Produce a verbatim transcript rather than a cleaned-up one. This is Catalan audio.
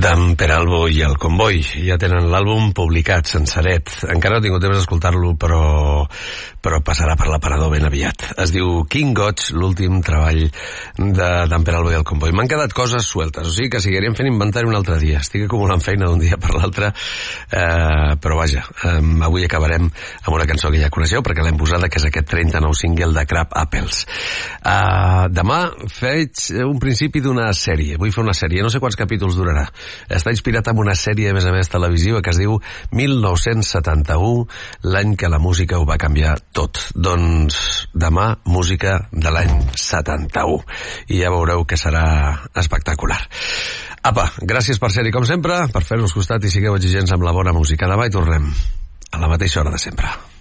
d'en Peralbo i el Comboi. Ja tenen l'àlbum publicat, senceret. Encara no he tingut temps d'escoltar-lo, però, però passarà per l'aparador ben aviat. Es diu King Gods, l'últim treball d'en Peralbo i el Comboi. M'han quedat coses sueltes, o sigui que seguirem fent inventari un altre dia. Estic acumulant feina d'un dia per l'altre, eh, però vaja, eh, avui acabarem amb una cançó que ja coneixeu, perquè l'hem posada, que és aquest trenta-nou single de Crab Apples. Eh, demà faig un principi d'una sèrie. Vull fer una sèrie, no sé quants capítols durarà. Està inspirat en una sèrie, a més a més, televisiva, que es diu mil nou-cents setanta-u, l'any que la música ho va canviar tot. Doncs demà, música de l'any setanta-u. I ja veureu que serà espectacular. Apa, gràcies per ser-hi, com sempre, per fer-nos costat i sigueu exigents amb la bona música. Demà hi tornem, a la mateixa hora de sempre.